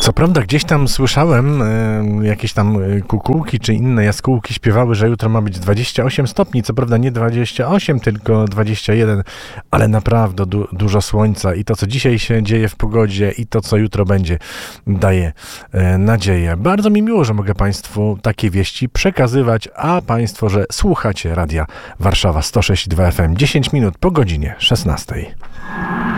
Co prawda gdzieś tam słyszałem, jakieś tam kukułki czy inne jaskółki śpiewały, że jutro ma być 28 stopni. Co prawda nie 28, tylko 21, ale naprawdę dużo słońca i to, co dzisiaj się dzieje w pogodzie i to, co jutro będzie, daje nadzieję. Bardzo mi miło, że mogę Państwu takie wieści przekazywać, a Państwo, że słuchacie Radia Warszawa 106,2 FM. 10 minut po godzinie 16.